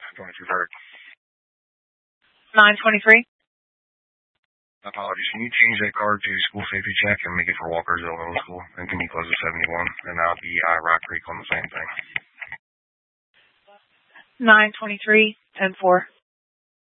22 Ferg. 923. Apologies. Can you change that card to school safety check and make it for Walkersville Middle School? And can you close at 71? And I'll be Rock Creek on the same thing. 923, 10-4.